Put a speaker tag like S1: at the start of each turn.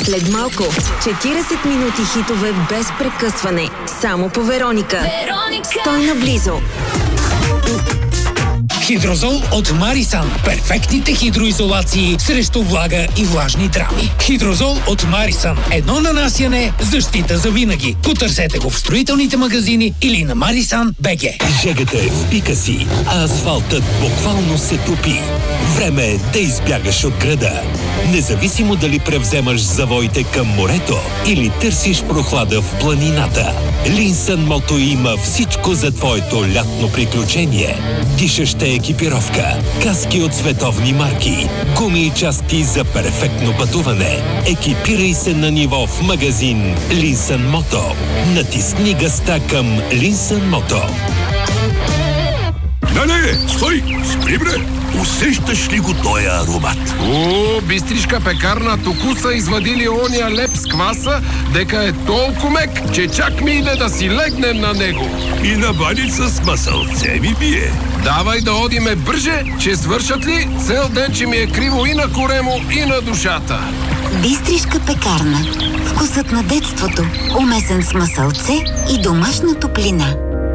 S1: След малко 40 минути хитове без прекъсване. Само по Вероника. Стой наблизо.
S2: Хидрозол от Марисан. Перфектните хидроизолации срещу влага и влажни драми. Хидрозол от Марисан. Едно нанасяне, защита за винаги. Потърсете го в строителните магазини или на Marisan.bg.
S3: Жегата е в пика си, а асфалтът буквално се топи. Време е да избягаш от града. Независимо дали превземаш завоите към морето или търсиш прохлада в планината, Линсън Мото има всичко за твоето лятно приключение. Дишаща екипировка, каски от световни марки, гуми и части за перфектно пътуване. Екипирай се на ниво в магазин Линсън Мото. Натисни газта към Линсън Мото.
S4: Не, стой! Спри, бре! Усещаш ли го този аромат?
S5: О, бистришка пекарна току са извадили ония леп с кваса, дека е толкова мек, че чак ми иде да си легнем на него.
S4: И на баница с масълце ми бие.
S5: Давай да одиме бърже, че свършат ли цел ден, че ми е криво и на коремо, и на душата.
S6: Бистришка пекарна. Вкусът на детството, умесен с масълце и домашна топлина.